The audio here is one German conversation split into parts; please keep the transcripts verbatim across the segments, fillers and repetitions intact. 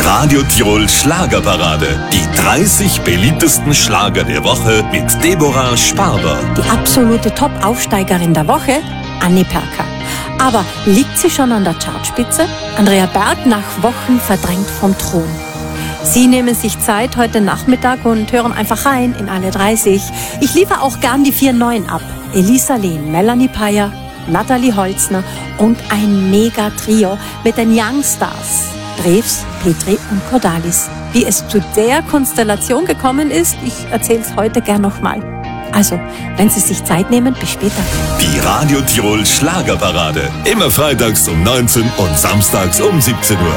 Radio Tirol Schlagerparade. Die dreißig beliebtesten Schlager der Woche mit Deborah Sparber. Die absolute Top-Aufsteigerin der Woche, Anni Perka. Aber liegt sie schon an der Chartspitze? Andrea Berg nach Wochen verdrängt vom Thron. Sie nehmen sich Zeit heute Nachmittag und hören einfach rein in alle dreißig. Ich liefere auch gern die vier Neuen ab. Elisa Lehn, Melanie Payer, Nathalie Holzner und ein Mega-Trio mit den Youngstars. Drews, Petri und Cordalis. Wie es zu der Konstellation gekommen ist, ich erzähle es heute gern nochmal. Also, wenn Sie sich Zeit nehmen, bis später. Die Radio Tirol Schlagerparade. Immer freitags um neunzehn und samstags um siebzehn Uhr.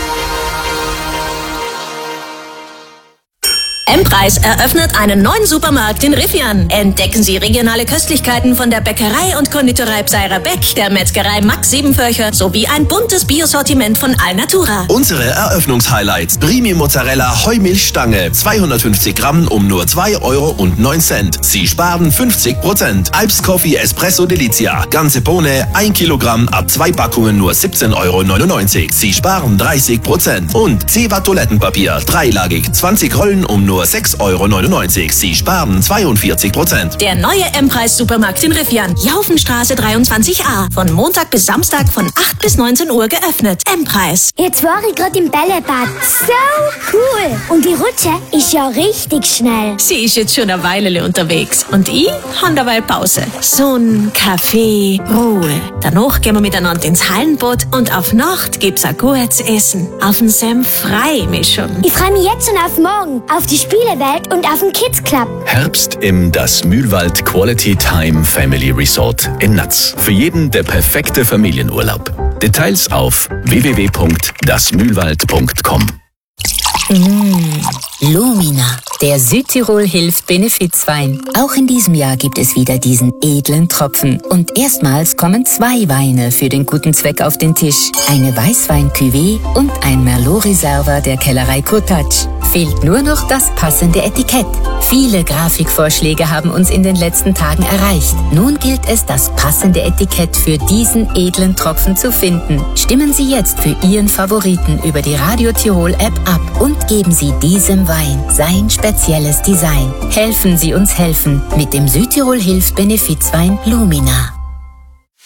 M-Preis eröffnet einen neuen Supermarkt in Riffian. Entdecken Sie regionale Köstlichkeiten von der Bäckerei und Konditorei Pseirer Beck, der Metzgerei Max Siebenvölcher sowie ein buntes Biosortiment von Alnatura. Unsere Eröffnungshighlights: Primi Mozzarella Heumilchstange zweihundertfünfzig Gramm um nur zwei Euro und neun Cent. Sie sparen fünfzig Prozent. Alps Coffee Espresso Delizia ganze Bohne ein Kilogramm ab zwei Packungen nur siebzehn Euro neunundneunzig. Sie sparen dreißig Prozent. Und Zewa Toilettenpapier dreilagig zwanzig Rollen um nur sechs Euro neunundneunzig. Sie sparen zweiundvierzig Prozent. Der neue M-Preis-Supermarkt in Riffian. Jaufenstraße dreiundzwanzig a. Von Montag bis Samstag von acht bis neunzehn Uhr geöffnet. M-Preis. Jetzt war ich gerade im Bällebad. So cool. Und die Rutsche ist ja richtig schnell. Sie ist jetzt schon eine Weile unterwegs. Und ich habe dabei Pause. Sonn, Kaffee, Ruhe. Danach gehen wir miteinander ins Hallenboot und auf Nacht gibt's ein gutes Essen. Auf den Senf frei mich schon. Ich freue mich jetzt schon auf morgen. Auf die Spielewelt und auf den Kids Club. Herbst im Das Mühlwald Quality Time Family Resort in Natz. Für jeden der perfekte Familienurlaub. Details auf w w w punkt das mühlwald punkt com. Mmh, Lumina, der Südtirol hilft Benefizwein. Auch in diesem Jahr gibt es wieder diesen edlen Tropfen. Und erstmals kommen zwei Weine für den guten Zweck auf den Tisch. Eine Weißwein-Cuvée und ein Merlot-Reserva der Kellerei Cottage. Fehlt nur noch das passende Etikett. Viele Grafikvorschläge haben uns in den letzten Tagen erreicht. Nun gilt es, das passende Etikett für diesen edlen Tropfen zu finden. Stimmen Sie jetzt für Ihren Favoriten über die Radio Tirol App ab und geben Sie diesem Wein sein spezielles Design. Helfen Sie uns helfen mit dem Südtirol Hilft Benefizwein Lumina.